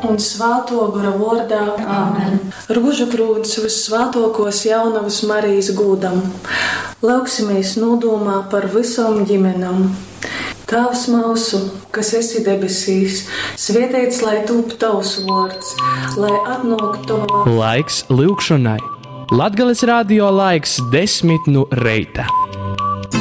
un Svēto gara vārdā. Āmen. Rūžu krūns visvētākos jaunavas Marijas gūdam. Lūksimies nodomā par visām ģimenām. Tēvs mūsu, kas esi debesīs, svētīts lai tūp tavs vārds, lai atnāk tava. Laiks lūgšanai. Latgales radio laiks 10 no reita.